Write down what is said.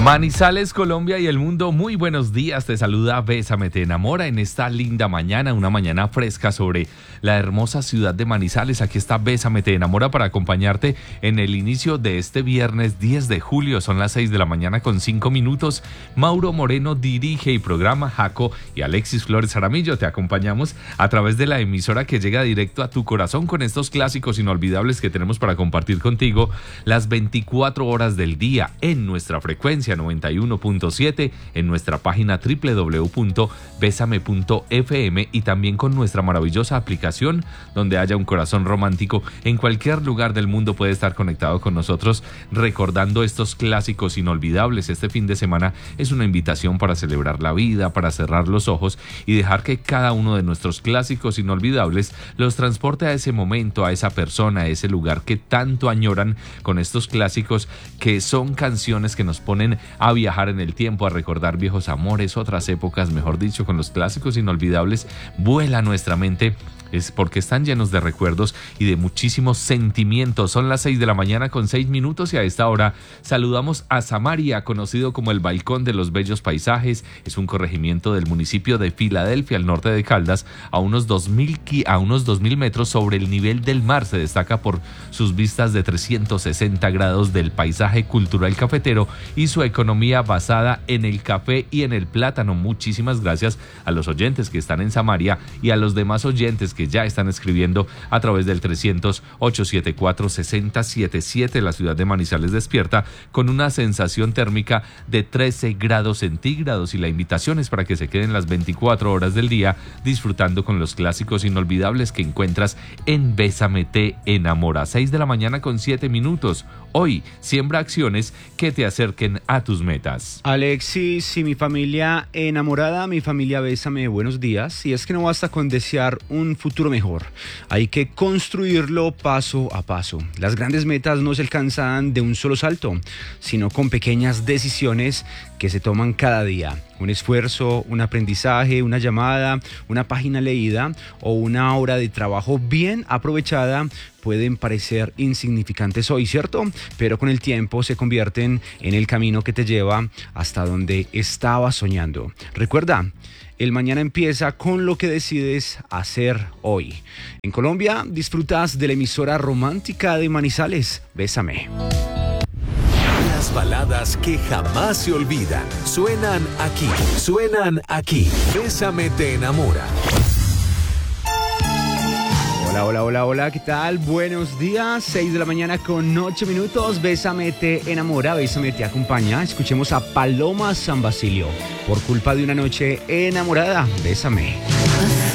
Manizales, Colombia y el mundo, muy buenos días, te saluda Bésame Te Enamora en esta linda mañana, una mañana fresca sobre la hermosa ciudad de Manizales. Aquí está Bésame Te Enamora para acompañarte en el inicio de este viernes 10 de julio, son las 6 de la mañana con 5 minutos. Mauro Moreno dirige y programa, Jaco y Alexis Flores Aramillo te acompañamos a través de la emisora que llega directo a tu corazón con estos clásicos inolvidables que tenemos para compartir contigo las 24 horas del día en nuestra frecuencia 91.7, en nuestra página www.besame.fm y también con nuestra maravillosa aplicación donde haya un corazón romántico. En cualquier lugar del mundo puede estar conectado con nosotros recordando estos clásicos inolvidables. Este fin de semana es una invitación para celebrar la vida, para cerrar los ojos y dejar que cada uno de nuestros clásicos inolvidables los transporte a ese momento, a esa persona, a ese lugar que tanto añoran con estos clásicos que son canciones que nos ponen a viajar en el tiempo, a recordar viejos amores, otras épocas, mejor dicho. Con los clásicos inolvidables vuela nuestra mente, es porque están llenos de recuerdos y de muchísimos sentimientos. Son las 6 de la mañana con 6 minutos y a esta hora saludamos a Samaria, conocido como el Balcón de los Bellos Paisajes. Es un corregimiento del municipio de Filadelfia, al norte de Caldas, a unos 2.000 metros sobre el nivel del mar. Se destaca por sus vistas de 360 grados del paisaje cultural cafetero y su economía basada en el café y en el plátano. Muchísimas gracias a los oyentes que están en Samaria y a los demás oyentes que ya están escribiendo a través del 300-874-6077. La ciudad de Manizales despierta con una sensación térmica de 13 grados centígrados y la invitación es para que se queden las 24 horas del día disfrutando con los clásicos inolvidables que encuentras en Bésame Te Enamora. 6 de la mañana con 7 minutos. Hoy siembra acciones que te acerquen a tus metas. Alexis y mi familia enamorada, mi familia Bésame, buenos días. Y es que no basta con desear un futuro mejor, hay que construirlo paso a paso. Las grandes metas no se alcanzan de un solo salto, sino con pequeñas decisiones que se toman cada día. Un esfuerzo, un aprendizaje, una llamada, una página leída o una hora de trabajo bien aprovechada pueden parecer insignificantes hoy, ¿cierto? Pero con el tiempo se convierten en el camino que te lleva hasta donde estabas soñando. Recuerda, el mañana empieza con lo que decides hacer hoy. En Colombia disfrutas de la emisora romántica de Manizales. Bésame. Las baladas que jamás se olvidan suenan aquí. Bésame Te Enamora. Hola, ¿qué tal? Buenos días, 6 de la mañana con 8 minutos. Bésame Te Enamora, Bésame Te acompaña. Escuchemos a Paloma San Basilio. Por culpa de una noche enamorada, bésame.